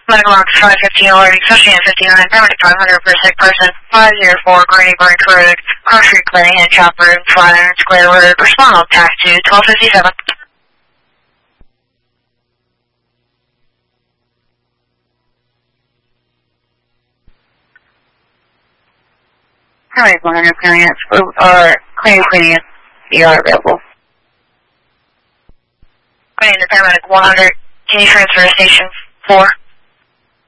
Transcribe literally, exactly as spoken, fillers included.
Medical Rock five fifteen alerting, fifteen fifty-nine, paramedic five hundred for a sick person, five oh four, Granny Branch Road, Cross Street Clinic, Hand Chop Road, Flatiron Square Road, respond on tax to twelve fifty-seven. Paramedic one hundred clearing it, or clearing cleaning it, E R available. Clearing the paramedic one hundred, can you transfer to station four?